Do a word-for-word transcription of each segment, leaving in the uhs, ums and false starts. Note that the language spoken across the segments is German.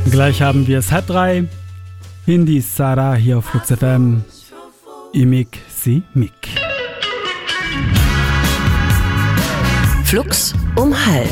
Gleich haben wir es halb drei. Hindi Sarah hier auf Flux F M. Imik si Mik. Flux um halb.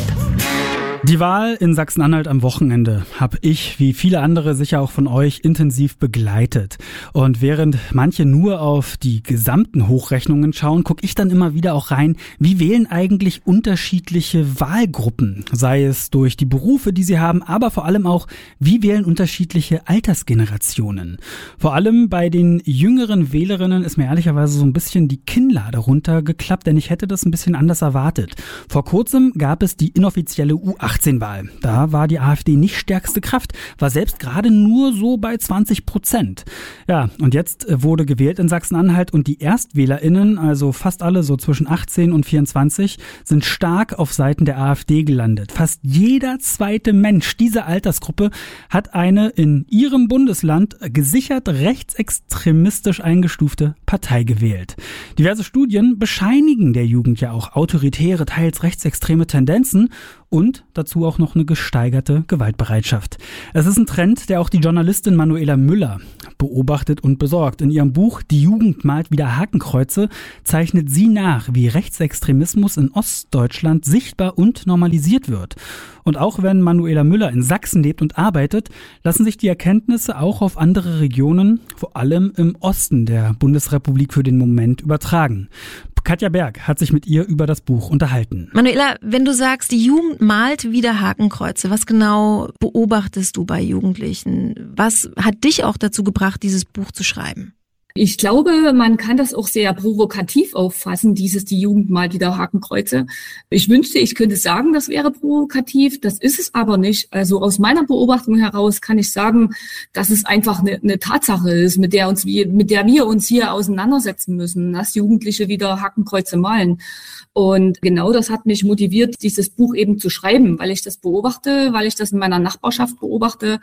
Die Wahl in Sachsen-Anhalt am Wochenende habe ich, wie viele andere sicher auch von euch, intensiv begleitet. Und während manche nur auf die gesamten Hochrechnungen schauen, gucke ich dann immer wieder auch rein, wie wählen eigentlich unterschiedliche Wahlgruppen, sei es durch die Berufe, die sie haben, aber vor allem auch, wie wählen unterschiedliche Altersgenerationen. Vor allem bei den jüngeren Wählerinnen ist mir ehrlicherweise so ein bisschen die Kinnlade runtergeklappt, denn ich hätte das ein bisschen anders erwartet. Vor kurzem gab es die inoffizielle U achtzehn Wahl. Da war die AfD nicht stärkste Kraft, war selbst gerade nur so bei zwanzig Prozent. Ja, und jetzt wurde gewählt in Sachsen-Anhalt und die ErstwählerInnen, also fast alle so zwischen achtzehn und vierundzwanzig, sind stark auf Seiten der AfD gelandet. Fast jeder zweite Mensch dieser Altersgruppe hat eine in ihrem Bundesland gesichert rechtsextremistisch eingestufte Partei gewählt. Diverse Studien bescheinigen der Jugend ja auch autoritäre, teils rechtsextreme Tendenzen und dazu auch noch eine gesteigerte Gewaltbereitschaft. Es ist ein Trend, der auch die Journalistin Manuela Müller beobachtet und besorgt. In ihrem Buch Die Jugend malt wieder Hakenkreuze zeichnet sie nach, wie Rechtsextremismus in Ostdeutschland sichtbar und normalisiert wird. Und auch wenn Manuela Müller in Sachsen lebt und arbeitet, lassen sich die Erkenntnisse auch auf andere Regionen, vor allem im Osten der Bundesrepublik, für den Moment übertragen. Katja Berg hat sich mit ihr über das Buch unterhalten. Manuela, wenn du sagst, die Jugend malt wieder Hakenkreuze, was genau beobachtest du bei Jugendlichen? Was hat dich auch dazu gebracht, dieses Buch zu schreiben? Ich glaube, man kann das auch sehr provokativ auffassen, dieses die Jugend malt wieder Hakenkreuze. Ich wünschte, ich könnte sagen, das wäre provokativ. Das ist es aber nicht. Also aus meiner Beobachtung heraus kann ich sagen, dass es einfach eine, eine Tatsache ist, mit der uns, mit der wir uns hier auseinandersetzen müssen, dass Jugendliche wieder Hakenkreuze malen. Und genau das hat mich motiviert, dieses Buch eben zu schreiben, weil ich das beobachte, weil ich das in meiner Nachbarschaft beobachte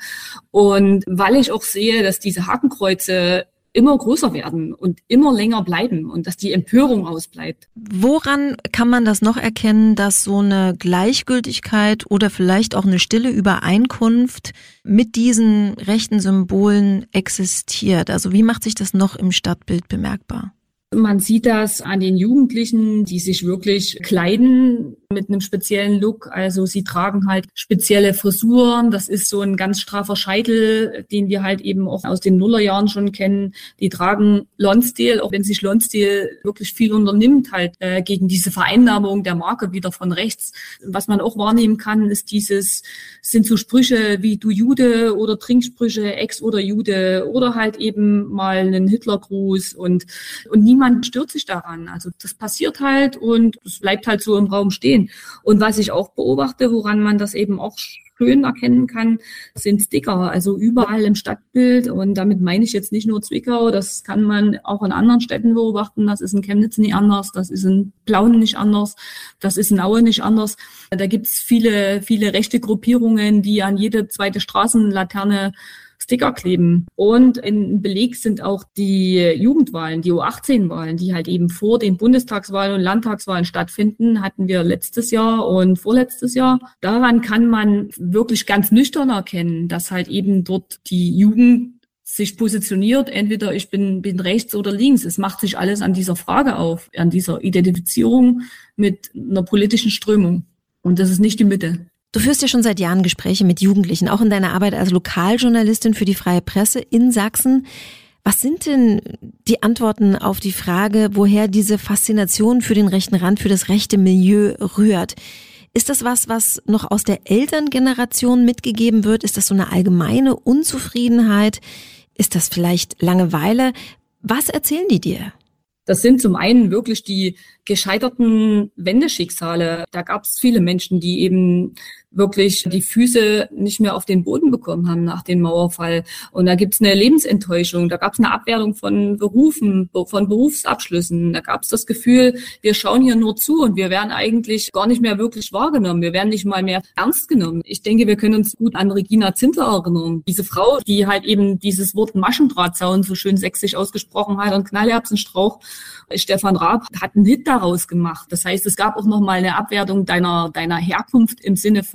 und weil ich auch sehe, dass diese Hakenkreuze immer größer werden und immer länger bleiben und dass die Empörung ausbleibt. Woran kann man das noch erkennen, dass so eine Gleichgültigkeit oder vielleicht auch eine stille Übereinkunft mit diesen rechten Symbolen existiert? Also wie macht sich das noch im Stadtbild bemerkbar? Man sieht das an den Jugendlichen, die sich wirklich kleiden mit einem speziellen Look. Also sie tragen halt spezielle Frisuren. Das ist so ein ganz straffer Scheitel, den wir halt eben auch aus den Nullerjahren schon kennen. Die tragen Lonsdale, auch wenn sich Lonsdale wirklich viel unternimmt, halt äh, gegen diese Vereinnahmung der Marke wieder von rechts. Was man auch wahrnehmen kann, ist dieses, sind so Sprüche wie du Jude oder Trinksprüche, Ex oder Jude oder halt eben mal einen Hitlergruß und, und niemand Niemand stört sich daran. Also das passiert halt und es bleibt halt so im Raum stehen. Und was ich auch beobachte, woran man das eben auch schön erkennen kann, sind Sticker. Also überall im Stadtbild. Und damit meine ich jetzt nicht nur Zwickau. Das kann man auch in anderen Städten beobachten. Das ist in Chemnitz nicht anders. Das ist in Plauen nicht anders. Das ist in Aue nicht anders. Da gibt's viele, viele rechte Gruppierungen, die an jede zweite Straßenlaterne Sticker kleben. Und ein Beleg sind auch die Jugendwahlen, die U achtzehn Wahlen, die halt eben vor den Bundestagswahlen und Landtagswahlen stattfinden, hatten wir letztes Jahr und vorletztes Jahr. Daran kann man wirklich ganz nüchtern erkennen, dass halt eben dort die Jugend sich positioniert, entweder ich bin, bin rechts oder links. Es macht sich alles an dieser Frage auf, an dieser Identifizierung mit einer politischen Strömung. Und das ist nicht die Mitte. Du führst ja schon seit Jahren Gespräche mit Jugendlichen, auch in deiner Arbeit als Lokaljournalistin für die Freie Presse in Sachsen. Was sind denn die Antworten auf die Frage, woher diese Faszination für den rechten Rand, für das rechte Milieu rührt? Ist das was, was noch aus der Elterngeneration mitgegeben wird? Ist das so eine allgemeine Unzufriedenheit? Ist das vielleicht Langeweile? Was erzählen die dir? Das sind zum einen wirklich die gescheiterten Wendeschicksale. Da gab es viele Menschen, die eben wirklich die Füße nicht mehr auf den Boden bekommen haben nach dem Mauerfall. Und da gibt's eine Lebensenttäuschung, da gab's eine Abwertung von Berufen, von Berufsabschlüssen. Da gab's das Gefühl, wir schauen hier nur zu und wir werden eigentlich gar nicht mehr wirklich wahrgenommen. Wir werden nicht mal mehr ernst genommen. Ich denke, wir können uns gut an Regina Zindler erinnern. Diese Frau, die halt eben dieses Wort Maschendrahtzaun so schön sächsisch ausgesprochen hat und Knallerbsenstrauch. Stefan Raab hat einen Hit daraus gemacht. Das heißt, es gab auch noch mal eine Abwertung deiner, deiner Herkunft im Sinne von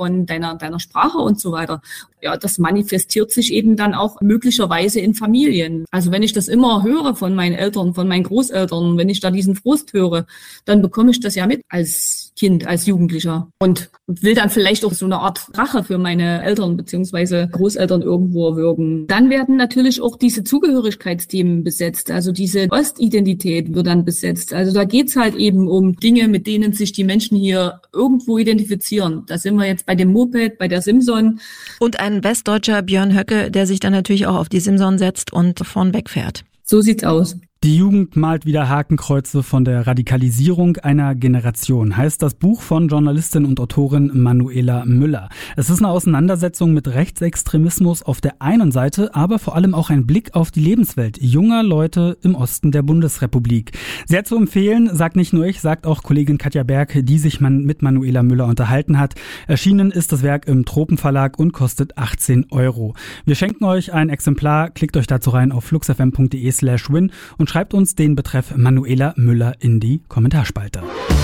von deiner, deiner Sprache und so weiter. Ja, das manifestiert sich eben dann auch möglicherweise in Familien. Also wenn ich das immer höre von meinen Eltern, von meinen Großeltern, wenn ich da diesen Frust höre, dann bekomme ich das ja mit als Kind, als Jugendlicher und will dann vielleicht auch so eine Art Rache für meine Eltern beziehungsweise Großeltern irgendwo erwirken. Dann werden natürlich auch diese Zugehörigkeitsthemen besetzt, also diese Ostidentität wird dann besetzt. Also da geht's halt eben um Dinge, mit denen sich die Menschen hier irgendwo identifizieren. Da sind wir jetzt bei dem Moped, bei der Simson. Und ein westdeutscher Björn Höcke, der sich dann natürlich auch auf die Simson setzt und vorn wegfährt. So sieht's aus. Die Jugend malt wieder Hakenkreuze von der Radikalisierung einer Generation, heißt das Buch von Journalistin und Autorin Manuela Müller. Es ist eine Auseinandersetzung mit Rechtsextremismus auf der einen Seite, aber vor allem auch ein Blick auf die Lebenswelt junger Leute im Osten der Bundesrepublik. Sehr zu empfehlen, sagt nicht nur ich, sagt auch Kollegin Katja Berg, die sich mit Manuela Müller unterhalten hat. Erschienen ist das Werk im Tropenverlag und kostet achtzehn Euro. Wir schenken euch ein Exemplar, klickt euch dazu rein auf fluxfm.de slash win und schreibt uns den Betreff Manuela Müller in die Kommentarspalte.